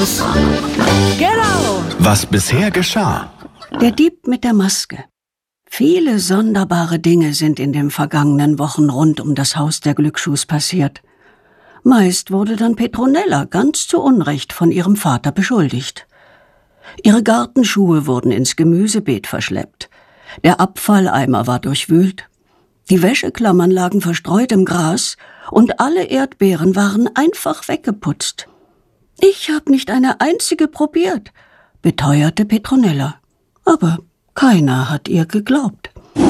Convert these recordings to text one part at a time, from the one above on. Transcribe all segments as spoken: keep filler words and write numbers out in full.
Peters Genau! Was bisher geschah. Der Dieb mit der Maske. Viele sonderbare Dinge sind in den vergangenen Wochen rund um das Haus der Glücksschuhs passiert. Meist wurde dann Petronella ganz zu Unrecht von ihrem Vater beschuldigt. Ihre Gartenschuhe wurden ins Gemüsebeet verschleppt. Der Abfalleimer war durchwühlt. Die Wäscheklammern lagen verstreut im Gras und alle Erdbeeren waren einfach weggeputzt. »Ich habe nicht eine einzige probiert«, beteuerte Petronella. Aber keiner hat ihr geglaubt.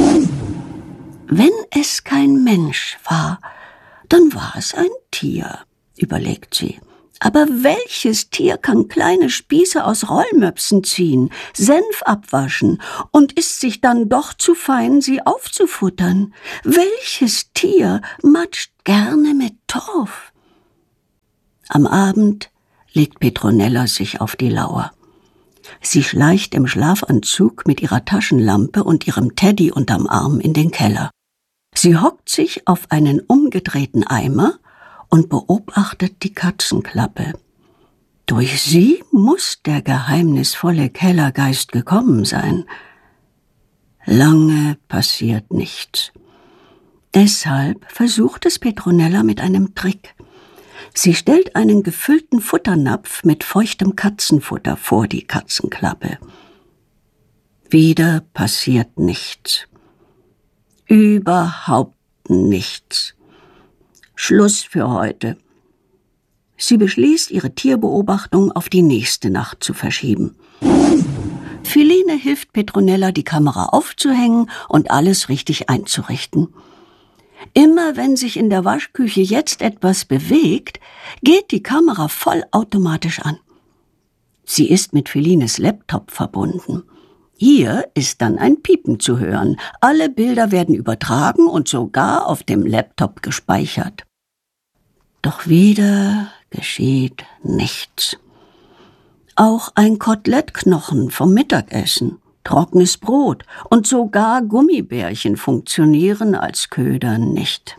Wenn es kein Mensch war, dann war es ein Tier, überlegt sie. Aber welches Tier kann kleine Spieße aus Rollmöpsen ziehen, Senf abwaschen und ist sich dann doch zu fein, sie aufzufuttern? Welches Tier matscht gerne mit Torf? Am Abend legt Petronella sich auf die Lauer. Sie schleicht im Schlafanzug mit ihrer Taschenlampe und ihrem Teddy unterm Arm in den Keller. Sie hockt sich auf einen umgedrehten Eimer und beobachtet die Katzenklappe. Durch sie muss der geheimnisvolle Kellergeist gekommen sein. Lange passiert nichts. Deshalb versucht es Petronella mit einem Trick. Sie stellt einen gefüllten Futternapf mit feuchtem Katzenfutter vor die Katzenklappe. Wieder passiert nichts. Überhaupt nichts. Schluss für heute. Sie beschließt, ihre Tierbeobachtung auf die nächste Nacht zu verschieben. Philine hilft Petronella, die Kamera aufzuhängen und alles richtig einzurichten. Immer wenn sich in der Waschküche jetzt etwas bewegt, geht die Kamera vollautomatisch an. Sie ist mit Philines Laptop verbunden. Hier ist dann ein Piepen zu hören. Alle Bilder werden übertragen und sogar auf dem Laptop gespeichert. Doch wieder geschieht nichts. Auch ein Kotelettknochen vom Mittagessen, trockenes Brot und sogar Gummibärchen funktionieren als Köder nicht.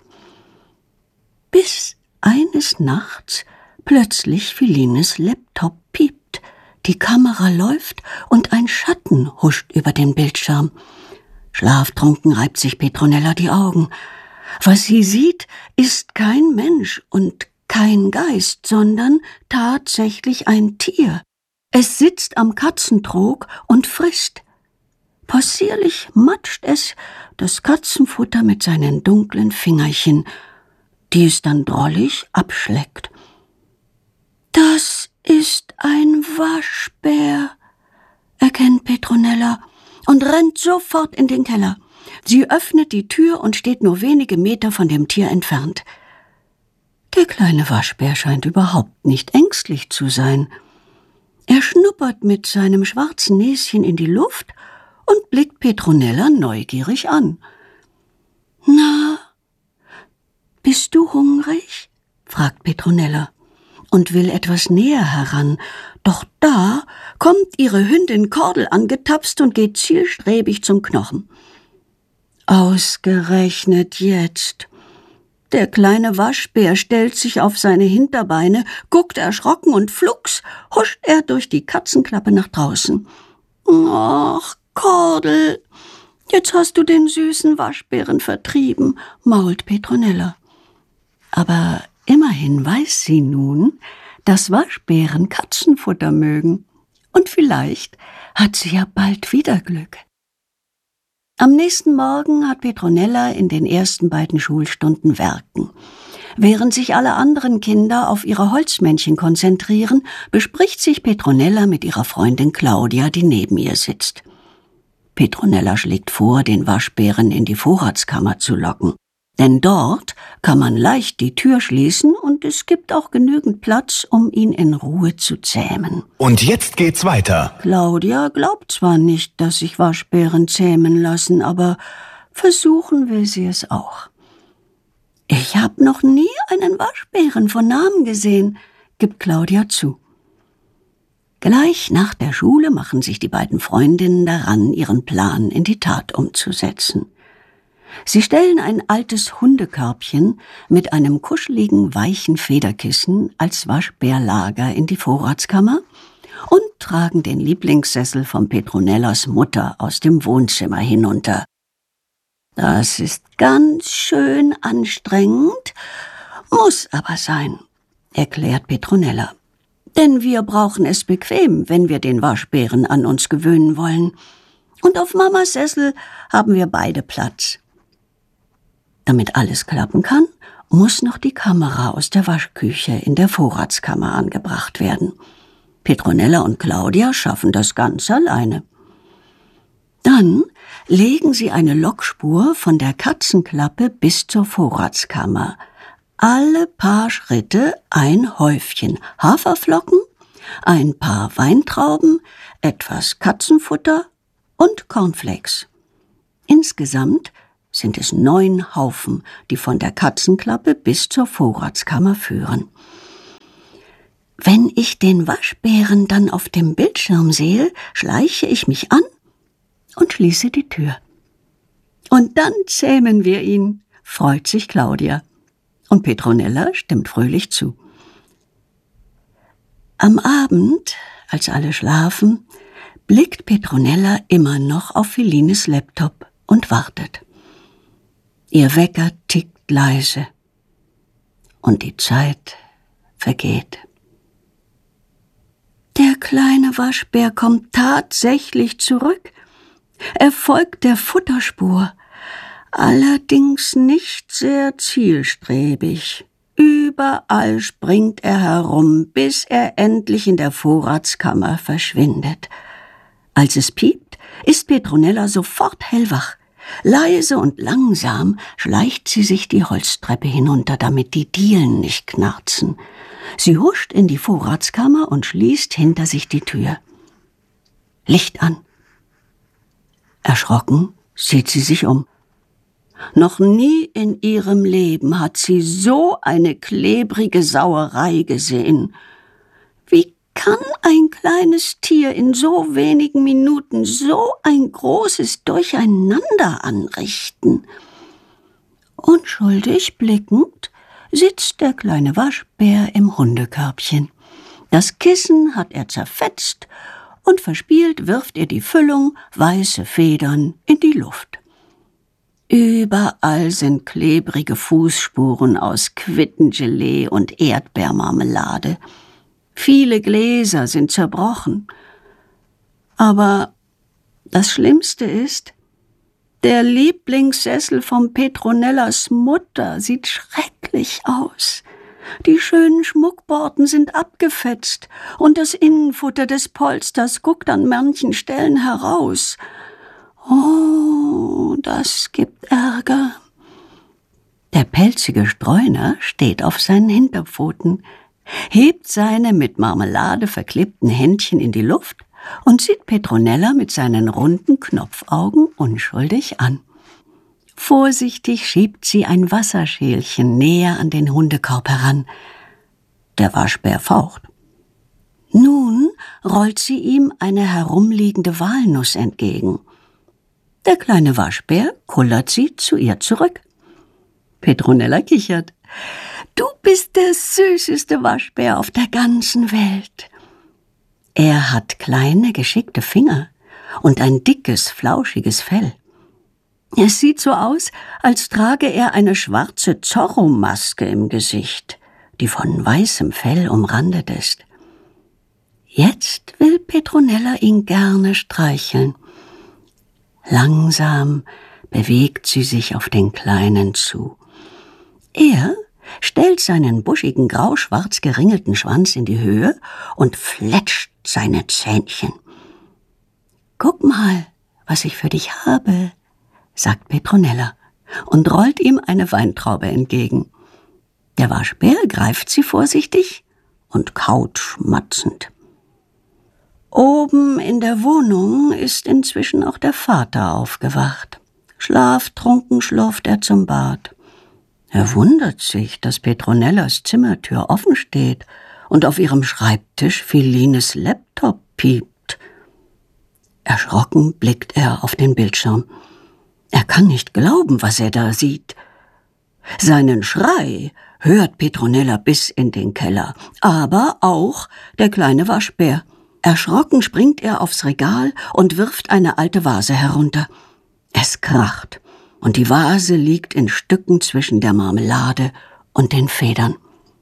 Bis eines Nachts plötzlich Philines Laptop piept. Die Kamera läuft und ein Schatten huscht über den Bildschirm. Schlaftrunken reibt sich Petronella die Augen. Was sie sieht, ist kein Mensch und kein Geist, sondern tatsächlich ein Tier. Es sitzt am Katzentrog und frisst. Possierlich matscht es das Katzenfutter mit seinen dunklen Fingerchen, die es dann drollig abschleckt. Das ist ein Waschbär, erkennt Petronella und rennt sofort in den Keller. Sie öffnet die Tür und steht nur wenige Meter von dem Tier entfernt. Der kleine Waschbär scheint überhaupt nicht ängstlich zu sein. Er schnuppert mit seinem schwarzen Näschen in die Luft und blickt Petronella neugierig an. »Na, bist du hungrig?« fragt Petronella und will etwas näher heran. Doch da kommt ihre Hündin Kordel angetapst und geht zielstrebig zum Knochen. Ausgerechnet jetzt. Der kleine Waschbär stellt sich auf seine Hinterbeine, guckt erschrocken und flugs huscht er durch die Katzenklappe nach draußen. »Ach, Kordel, jetzt hast du den süßen Waschbären vertrieben«, mault Petronella. Aber immerhin weiß sie nun, dass Waschbären Katzenfutter mögen. Und vielleicht hat sie ja bald wieder Glück. Am nächsten Morgen hat Petronella in den ersten beiden Schulstunden Werken. Während sich alle anderen Kinder auf ihre Holzmännchen konzentrieren, bespricht sich Petronella mit ihrer Freundin Claudia, die neben ihr sitzt. Petronella schlägt vor, den Waschbären in die Vorratskammer zu locken. Denn dort kann man leicht die Tür schließen und es gibt auch genügend Platz, um ihn in Ruhe zu zähmen. Und jetzt geht's weiter. Claudia glaubt zwar nicht, dass sich Waschbären zähmen lassen, aber versuchen will sie es auch. »Ich habe noch nie einen Waschbären von Namen gesehen«, gibt Claudia zu. Gleich nach der Schule machen sich die beiden Freundinnen daran, ihren Plan in die Tat umzusetzen. Sie stellen ein altes Hundekörbchen mit einem kuscheligen, weichen Federkissen als Waschbärlager in die Vorratskammer und tragen den Lieblingssessel von Petronellas Mutter aus dem Wohnzimmer hinunter. Das ist ganz schön anstrengend, muss aber sein, erklärt Petronella. Denn wir brauchen es bequem, wenn wir den Waschbären an uns gewöhnen wollen. Und auf Mamas Sessel haben wir beide Platz. Damit alles klappen kann, muss noch die Kamera aus der Waschküche in der Vorratskammer angebracht werden. Petronella und Claudia schaffen das ganz alleine. Dann legen sie eine Lokspur von der Katzenklappe bis zur Vorratskammer. Alle paar Schritte ein Häufchen Haferflocken, ein paar Weintrauben, etwas Katzenfutter und Cornflakes. Insgesamt sind es neun Haufen, die von der Katzenklappe bis zur Vorratskammer führen. Wenn ich den Waschbären dann auf dem Bildschirm sehe, schleiche ich mich an und schließe die Tür. Und dann zähmen wir ihn, freut sich Claudia. Und Petronella stimmt fröhlich zu. Am Abend, als alle schlafen, blickt Petronella immer noch auf Felines Laptop und wartet. Ihr Wecker tickt leise und die Zeit vergeht. Der kleine Waschbär kommt tatsächlich zurück. Er folgt der Futterspur, allerdings nicht sehr zielstrebig. Überall springt er herum, bis er endlich in der Vorratskammer verschwindet. Als es piept, ist Petronella sofort hellwach. Leise und langsam schleicht sie sich die Holztreppe hinunter, damit die Dielen nicht knarzen. Sie huscht in die Vorratskammer und schließt hinter sich die Tür. Licht an. Erschrocken sieht sie sich um. Noch nie in ihrem Leben hat sie so eine klebrige Sauerei gesehen. Wie kann ein kleines Tier in so wenigen Minuten so ein großes Durcheinander anrichten? Unschuldig blickend sitzt der kleine Waschbär im Hundekörbchen. Das Kissen hat er zerfetzt und verspielt wirft er die Füllung, weiße Federn, in die Luft. Überall sind klebrige Fußspuren aus Quittengelee und Erdbeermarmelade. Viele Gläser sind zerbrochen. Aber das Schlimmste ist, der Lieblingssessel von Petronellas Mutter sieht schrecklich aus. Die schönen Schmuckborten sind abgefetzt und das Innenfutter des Polsters guckt an manchen Stellen heraus. Oh, das gibt Ärger. Der pelzige Streuner steht auf seinen Hinterpfoten, hebt seine mit Marmelade verklebten Händchen in die Luft und sieht Petronella mit seinen runden Knopfaugen unschuldig an. Vorsichtig schiebt sie ein Wasserschälchen näher an den Hundekorb heran. Der Waschbär faucht. Nun rollt sie ihm eine herumliegende Walnuss entgegen. Der kleine Waschbär kullert sie zu ihr zurück. Petronella kichert. Du bist der süßeste Waschbär auf der ganzen Welt. Er hat kleine, geschickte Finger und ein dickes, flauschiges Fell. Es sieht so aus, als trage er eine schwarze Zorro-Maske im Gesicht, die von weißem Fell umrandet ist. Jetzt will Petronella ihn gerne streicheln. Langsam bewegt sie sich auf den Kleinen zu. Er stellt seinen buschigen, grauschwarz geringelten Schwanz in die Höhe und fletscht seine Zähnchen. »Guck mal, was ich für dich habe«, sagt Petronella und rollt ihm eine Weintraube entgegen. Der Waschbär greift sie vorsichtig und kaut schmatzend. Oben in der Wohnung ist inzwischen auch der Vater aufgewacht. Schlaftrunken schlurft er zum Bad. Er wundert sich, dass Petronellas Zimmertür offen steht und auf ihrem Schreibtisch Felines Laptop piept. Erschrocken blickt er auf den Bildschirm. Er kann nicht glauben, was er da sieht. Seinen Schrei hört Petronella bis in den Keller, aber auch der kleine Waschbär. Erschrocken springt er aufs Regal und wirft eine alte Vase herunter. Es kracht, und die Vase liegt in Stücken zwischen der Marmelade und den Federn.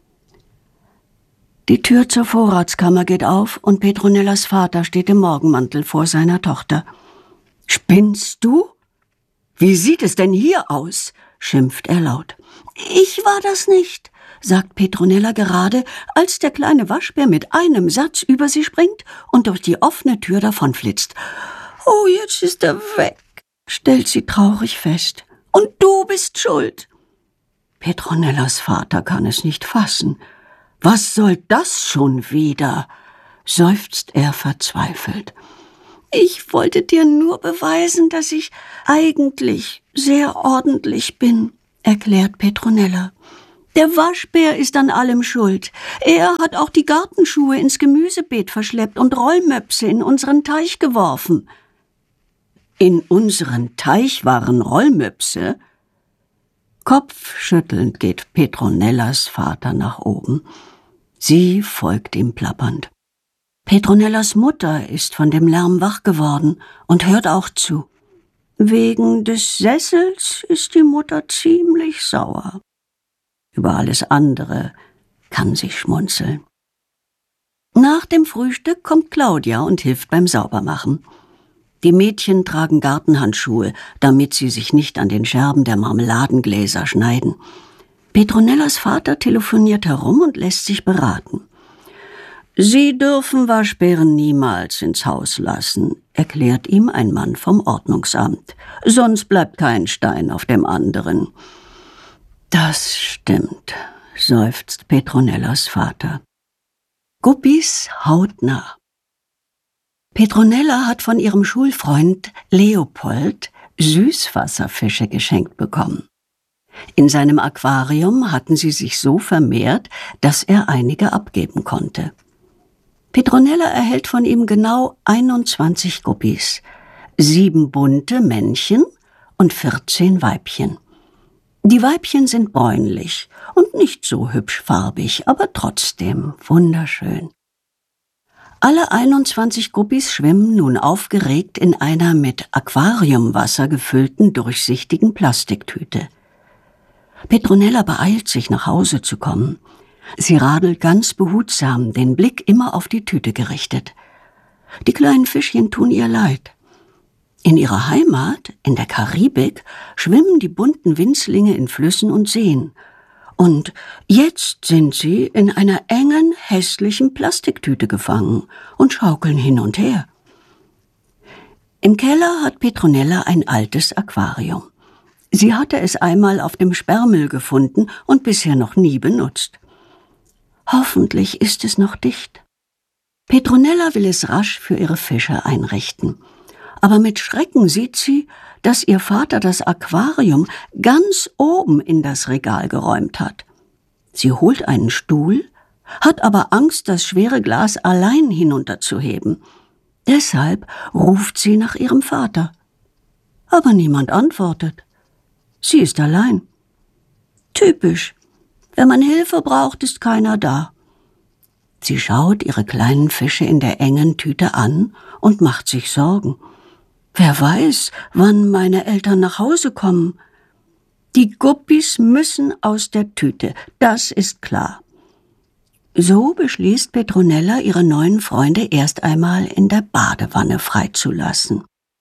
Die Tür zur Vorratskammer geht auf und Petronellas Vater steht im Morgenmantel vor seiner Tochter. »Spinnst du? Wie sieht es denn hier aus?« schimpft er laut. »Ich war das nicht«, sagt Petronella gerade, als der kleine Waschbär mit einem Satz über sie springt und durch die offene Tür davonflitzt. »Oh, jetzt ist er weg«, stellt sie traurig fest. »Und du bist schuld.« Petronellas Vater kann es nicht fassen. »Was soll das schon wieder?«, seufzt er verzweifelt. »Ich wollte dir nur beweisen, dass ich eigentlich sehr ordentlich bin«, erklärt Petronella. »Der Waschbär ist an allem schuld. Er hat auch die Gartenschuhe ins Gemüsebeet verschleppt und Rollmöpse in unseren Teich geworfen.« »In unseren Teich waren Rollmöpse?« Kopfschüttelnd geht Petronellas Vater nach oben. Sie folgt ihm plappernd. Petronellas Mutter ist von dem Lärm wach geworden und hört auch zu. Wegen des Sessels ist die Mutter ziemlich sauer. Über alles andere kann sie schmunzeln. Nach dem Frühstück kommt Claudia und hilft beim Saubermachen. Die Mädchen tragen Gartenhandschuhe, damit sie sich nicht an den Scherben der Marmeladengläser schneiden. Petronellas Vater telefoniert herum und lässt sich beraten. »Sie dürfen Waschbären niemals ins Haus lassen«, erklärt ihm ein Mann vom Ordnungsamt. »Sonst bleibt kein Stein auf dem anderen.« »Das stimmt«, seufzt Petronellas Vater. Guppies hautnah. Petronella hat von ihrem Schulfreund Leopold Süßwasserfische geschenkt bekommen. In seinem Aquarium hatten sie sich so vermehrt, dass er einige abgeben konnte. Petronella erhält von ihm genau einundzwanzig Guppies, sieben bunte Männchen und vierzehn Weibchen. Die Weibchen sind bräunlich und nicht so hübsch farbig, aber trotzdem wunderschön. Alle einundzwanzig Guppies schwimmen nun aufgeregt in einer mit Aquariumwasser gefüllten, durchsichtigen Plastiktüte. Petronella beeilt sich, nach Hause zu kommen. Sie radelt ganz behutsam, den Blick immer auf die Tüte gerichtet. Die kleinen Fischchen tun ihr leid. In ihrer Heimat, in der Karibik, schwimmen die bunten Winzlinge in Flüssen und Seen. Und jetzt sind sie in einer engen, hässlichen Plastiktüte gefangen und schaukeln hin und her. Im Keller hat Petronella ein altes Aquarium. Sie hatte es einmal auf dem Sperrmüll gefunden und bisher noch nie benutzt. Hoffentlich ist es noch dicht. Petronella will es rasch für ihre Fische einrichten. Aber mit Schrecken sieht sie, dass ihr Vater das Aquarium ganz oben in das Regal geräumt hat. Sie holt einen Stuhl, hat aber Angst, das schwere Glas allein hinunterzuheben. Deshalb ruft sie nach ihrem Vater. Aber niemand antwortet. Sie ist allein. Typisch. Wenn man Hilfe braucht, ist keiner da. Sie schaut ihre kleinen Fische in der engen Tüte an und macht sich Sorgen. Wer weiß, wann meine Eltern nach Hause kommen. Die Guppies müssen aus der Tüte, das ist klar. So beschließt Petronella, ihre neuen Freunde erst einmal in der Badewanne freizulassen.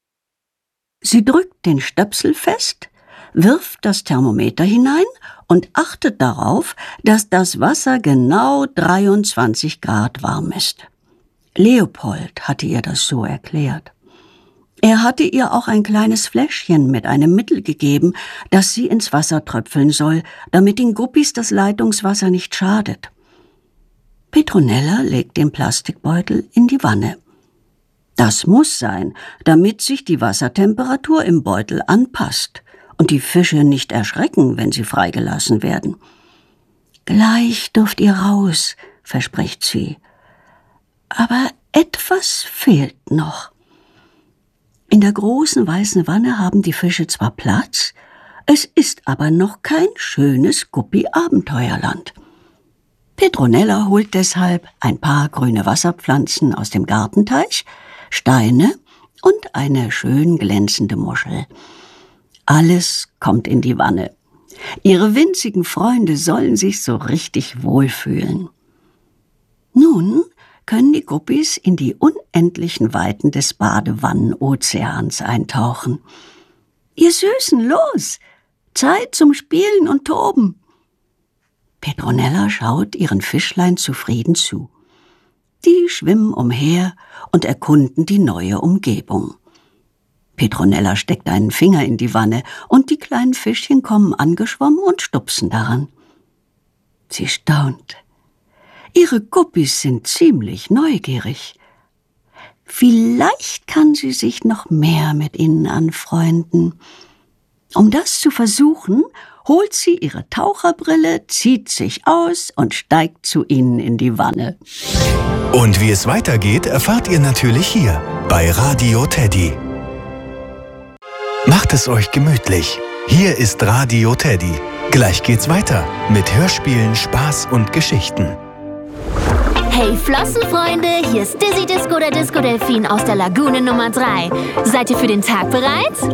Sie drückt den Stöpsel fest, wirft das Thermometer hinein und achtet darauf, dass das Wasser genau dreiundzwanzig Grad warm ist. Leopold hatte ihr das so erklärt. Er hatte ihr auch ein kleines Fläschchen mit einem Mittel gegeben, das sie ins Wasser tröpfeln soll, damit den Guppies das Leitungswasser nicht schadet. Petronella legt den Plastikbeutel in die Wanne. Das muss sein, damit sich die Wassertemperatur im Beutel anpasst und die Fische nicht erschrecken, wenn sie freigelassen werden. »Gleich dürft ihr raus«, verspricht sie. Aber etwas fehlt noch. In der großen weißen Wanne haben die Fische zwar Platz, es ist aber noch kein schönes Guppi-Abenteuerland. Petronella holt deshalb ein paar grüne Wasserpflanzen aus dem Gartenteich, Steine und eine schön glänzende Muschel. Alles kommt in die Wanne. Ihre winzigen Freunde sollen sich so richtig wohlfühlen. Nun können die Guppis in die unendlichen Weiten des Badewannenozeans eintauchen. Ihr Süßen, los! Zeit zum Spielen und Toben! Petronella schaut ihren Fischlein zufrieden zu. Die schwimmen umher und erkunden die neue Umgebung. Petronella steckt einen Finger in die Wanne und die kleinen Fischchen kommen angeschwommen und stupsen daran. Sie staunt. Ihre Guppis sind ziemlich neugierig. Vielleicht kann sie sich noch mehr mit ihnen anfreunden. Um das zu versuchen, holt sie ihre Taucherbrille, zieht sich aus und steigt zu ihnen in die Wanne. Und wie es weitergeht, erfahrt ihr natürlich hier bei Radio Teddy. Macht es euch gemütlich. Hier ist Radio Teddy. Gleich geht's weiter mit Hörspielen, Spaß und Geschichten. Hey Flossenfreunde, hier ist Dizzy Disco, der Disco-Delfin aus der Lagune Nummer drei. Seid ihr für den Tag bereit?